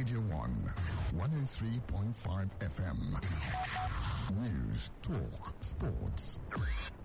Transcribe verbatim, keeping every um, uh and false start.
Radio one, one oh three point five F M. News, talk, sports.